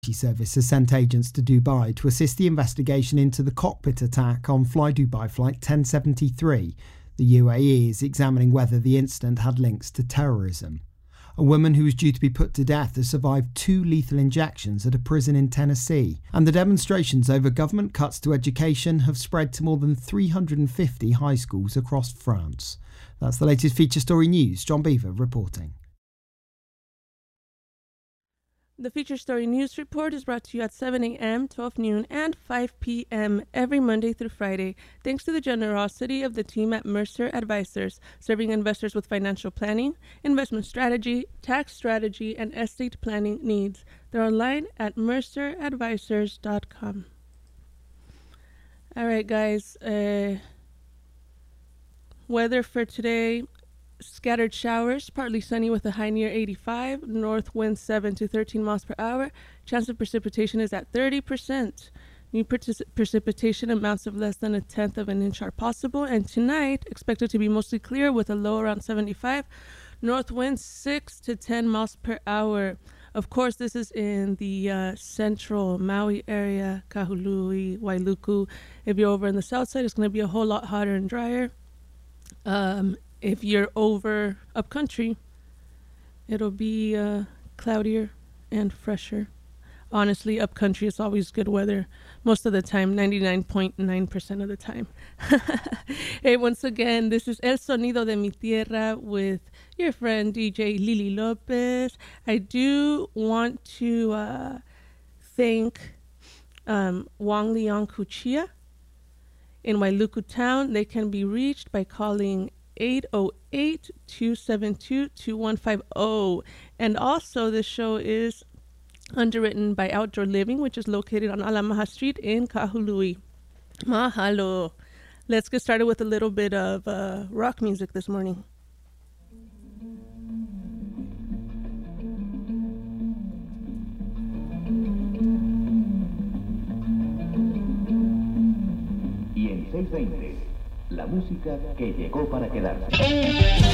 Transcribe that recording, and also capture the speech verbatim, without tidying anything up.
Service has sent agents to Dubai to assist the investigation into the cockpit attack on Fly Dubai Flight ten seventy-three. The U A E is examining whether the incident had links to terrorism. A woman who was due to be put to death has survived two lethal injections at a prison in Tennessee, and the demonstrations over government cuts to education have spread to more than three hundred fifty high schools across France. That's the latest feature story news. John Beaver reporting. The Feature Story News Report is brought to you at seven a.m., twelve noon, and five p.m. every Monday through Friday, thanks to the generosity of the team at Mercer Advisors, serving investors with financial planning, investment strategy, tax strategy, and estate planning needs. They're online at mercer advisors dot com. All right, guys. Uh, weather for today. Scattered showers, partly sunny with a high near eighty-five, north wind seven to thirteen miles per hour. Chance of precipitation is at thirty percent. New partic- precipitation amounts of less than a tenth of an inch are possible. And tonight, expected to be mostly clear with a low around seventy-five, north wind six to ten miles per hour. Of course, this is in the uh, central Maui area, Kahului, Wailuku. If you're over in the south side, it's going to be a whole lot hotter and drier. Um... If you're over upcountry, it'll be uh, cloudier and fresher. Honestly, upcountry is always good weather. Most of the time, ninety-nine point nine percent of the time. Hey, once again, this is El Sonido de Mi Tierra with your friend D J Lily Lopez. I do want to uh, thank um, Wang Liang Kuchia in Wailuku Town. They can be reached by calling eight oh eight, two seven two, two one five oh. And also this show is underwritten by Outdoor Living, which is located on Alamaha Street in Kahului. Mahalo. Let's get started with a little bit of uh, rock music this morning. Y en seiscientos veinte, la música que llegó para quedarse.